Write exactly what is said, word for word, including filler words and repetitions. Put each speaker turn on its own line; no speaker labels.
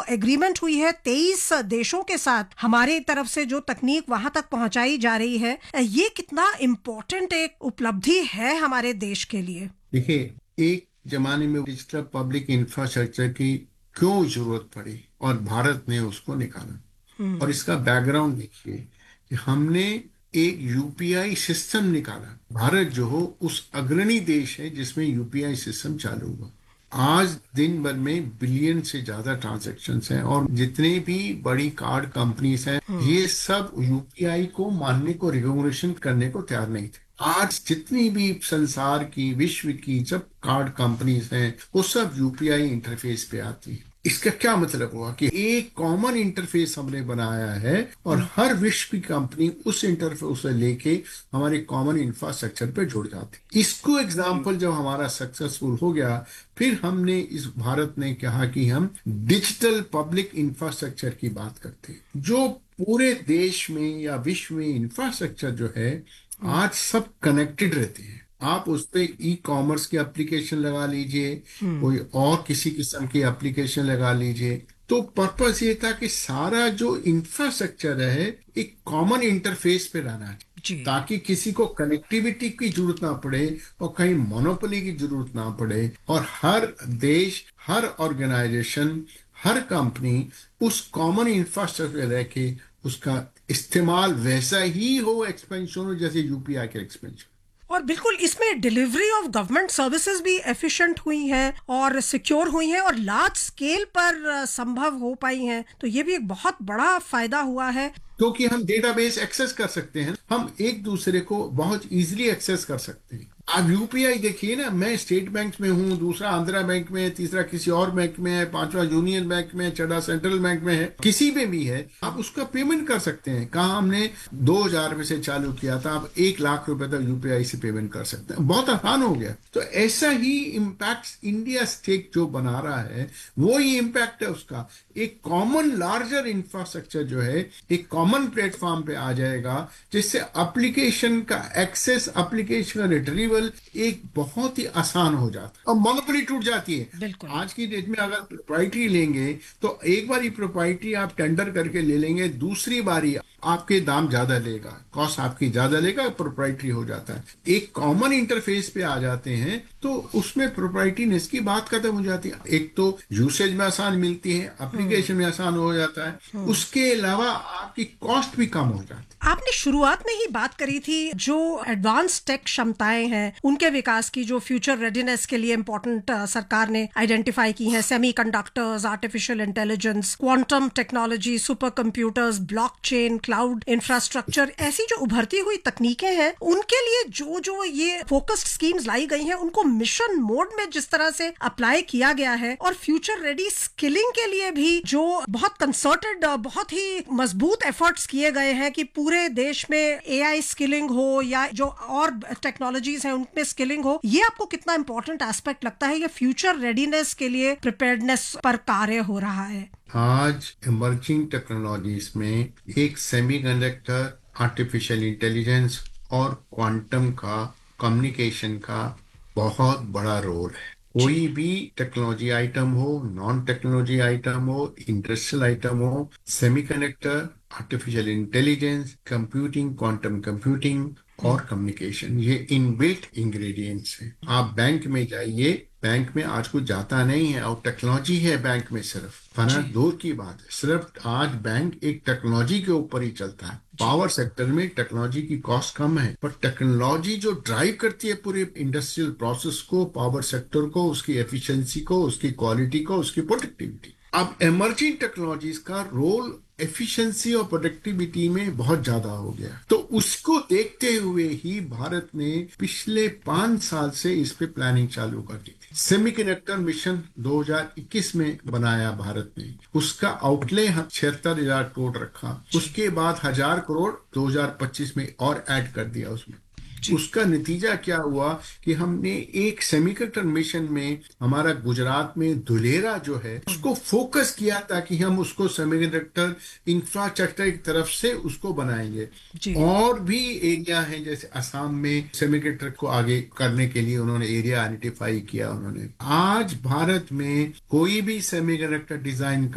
Agreement हुई है तेईस देशों के साथ, हमारे तरफ से जो तकनीक वहां तक पहुंचाई जा रही है, ये कितना इम्पोर्टेंट एक उपलब्धि है हमारे देश के लिए।
देखिए, एक जमाने में डिजिटल पब्लिक इंफ्रास्ट्रक्चर की क्यों जरूरत पड़ी और भारत ने उसको निकाला, और इसका बैकग्राउंड देखिए कि हमने एक यूपीआई सिस्टम निकाला। भारत जो हो उस अग्रणी देश है जिसमें यूपीआई सिस्टम चालू हुआ। आज दिन भर में बिलियन से ज्यादा ट्रांजैक्शंस हैं, और जितने भी बड़ी कार्ड कंपनीज हैं ये सब यूपीआई को मानने को, रिकॉग्निशन करने को तैयार नहीं थे। आज जितनी भी संसार की, विश्व की जब कार्ड कंपनीज हैं वो सब यूपीआई इंटरफेस पे आती है। इसका क्या मतलब हुआ कि एक कॉमन इंटरफेस हमने बनाया है और हर विश्व की कंपनी उस इंटरफेस से लेके हमारे कॉमन इंफ्रास्ट्रक्चर पे जुड़ जाती। इसको एग्जांपल जब हमारा सक्सेसफुल हो गया, फिर हमने इस भारत ने कहा कि हम डिजिटल पब्लिक इंफ्रास्ट्रक्चर की बात करते हैं, जो पूरे देश में या विश्व में इंफ्रास्ट्रक्चर जो है आज सब कनेक्टेड रहते हैं। आप उस पे ई कॉमर्स की एप्लीकेशन लगा लीजिए, कोई और किसी किस्म की एप्लीकेशन लगा लीजिए, तो पर्पस ये था कि सारा जो इंफ्रास्ट्रक्चर है एक कॉमन इंटरफेस पे रहना चाहिए, ताकि किसी को कनेक्टिविटी की जरूरत ना पड़े और कहीं मोनोपोली की जरूरत ना पड़े, और हर देश, हर ऑर्गेनाइजेशन, हर कंपनी उस कॉमन इंफ्रास्ट्रक्चर रह के उसका इस्तेमाल वैसा ही हो, एक्सपेंशन हो जैसे यूपीआई के एक्सपेंशन।
और बिल्कुल इसमें डिलीवरी ऑफ गवर्नमेंट सर्विसेज भी एफिशिएंट हुई हैं और सिक्योर हुई हैं और लार्ज स्केल पर संभव हो पाई हैं, तो ये भी एक बहुत बड़ा फायदा हुआ है।
क्योंकि हम डेटाबेस एक्सेस कर सकते हैं, हम एक दूसरे को बहुत इजीली एक्सेस कर सकते हैं। आप यूपीआई देखिए ना, मैं स्टेट बैंक में हूँ, दूसरा आंध्रा बैंक में है, तीसरा किसी और बैंक में है, पांचवा यूनियन बैंक में, छठा सेंट्रल बैंक में है, किसी में भी है, आप उसका पेमेंट कर सकते हैं। कहाँ हमने दो हजार रुपए से चालू किया था, आप एक लाख रुपए तक यूपीआई से पेमेंट कर सकते हैं, बहुत आसान हो गया। तो ऐसा ही इम्पैक्ट इंडिया स्टेट जो बना रहा है वो ही इम्पैक्ट है उसका। एक कॉमन लार्जर इंफ्रास्ट्रक्चर जो है एक कॉमन प्लेटफॉर्म पे आ जाएगा, जिससे एप्लीकेशन का एक्सेस, एप्लीकेशन का रिट्रीवल एक बहुत ही आसान हो जाता है और मोनोपोली टूट जाती है। आज की डेट में अगर प्रोप्राइटरी लेंगे तो एक बार प्रोप्राइटरी आप टेंडर करके ले लेंगे, दूसरी बारी आपके दाम ज्यादा लेगा, कॉस्ट आपकी ज्यादा लेगा, प्रोप्राइटरी हो जाता है। एक कॉमन इंटरफेस पे आ जाते हैं तो उसमें प्रोप्राइटरीनेस की बात खत्म हो जाती है। एक तो यूसेज में आसान मिलती है, एप्लीकेशन में आसान हो जाता है, उसके अलावा आपकी कॉस्ट भी कम हो जाती है।
आपने शुरुआत में ही बात करी थी जो एडवांस टेक क्षमताएं हैं उनके विकास की, जो फ्यूचर रेडीनेस के लिए इम्पोर्टेंट सरकार ने आइडेंटिफाई की हैं, semiconductors, artificial intelligence, quantum technology, super computers, blockchain, cloud infrastructure, ऐसी जो उभरती हुई तकनीकें हैं उनके लिए जो जो ये फोकस्ड स्कीम्स लाई गई हैं उनको मिशन मोड में जिस तरह से अप्लाई किया गया है, और फ्यूचर रेडी स्किलिंग के लिए भी जो बहुत कंसर्टेड, बहुत ही मजबूत एफर्ट्स किए गए हैं कि पूरे देश में एआई स्किलिंग हो या जो और टेक्नोलॉजीज हैं उनमें स्किलिंग हो, ये आपको कितना इंपॉर्टेंट एस्पेक्ट लगता है? ये फ्यूचर रेडीनेस के लिए प्रिपेयर्डनेस पर कार्य हो रहा है।
आज इमर्जिंग टेक्नोलॉजीज में एक सेमीकंडक्टर, आर्टिफिशियल इंटेलिजेंस और क्वांटम का, कम्युनिकेशन का बहुत बड़ा रोल है। कोई भी टेक्नोलॉजी आइटम हो, नॉन टेक्नोलॉजी आइटम हो, इंडस्ट्रियल आइटम हो, semiconductor, artificial intelligence, computing, quantum computing और कम्युनिकेशन, ये इनबिल्ट इंग्रेडिएंट्स हैं। आप बैंक में जाइए, बैंक में आज कुछ जाता नहीं है और टेक्नोलॉजी है बैंक में, सिर्फ फना दूर की बात है, सिर्फ आज बैंक एक टेक्नोलॉजी के ऊपर ही चलता है। पावर सेक्टर में टेक्नोलॉजी की कॉस्ट कम है, पर टेक्नोलॉजी जो ड्राइव करती है पूरे इंडस्ट्रियल प्रोसेस को, पावर सेक्टर को, उसकी एफिशिएंसी को, उसकी क्वालिटी को, उसकी प्रोडक्टिविटी। अब इमर्जिंग टेक्नोलॉजीज का रोल एफिशिएंसी और प्रोडक्टिविटी में बहुत ज्यादा हो गया, तो उसको देखते हुए ही भारत ने पिछले पांच साल से इस पे प्लानिंग चालू कर दी थी। सेमीकंडक्टर मिशन दो हज़ार इक्कीस में बनाया भारत ने, उसका आउटले छिहत्तर हजार करोड़ रखा, उसके बाद हजार करोड़ दो हज़ार पच्चीस में और ऐड कर दिया उसमें। उसका नतीजा क्या हुआ कि हमने एक सेमीकंडक्टर मिशन में, हमारा गुजरात में धुलेरा जो है उसको फोकस किया ताकि हम उसको सेमीकंडक्टर इंफ्रास्ट्रक्चर की तरफ से उसको बनाएंगे। और भी एरिया है, जैसे असम में सेमीकंडक्टर को आगे करने के लिए उन्होंने एरिया आइडेंटिफाई किया उन्होंने। आज भारत में कोई भी सेमीकंडक्टर डिजाइन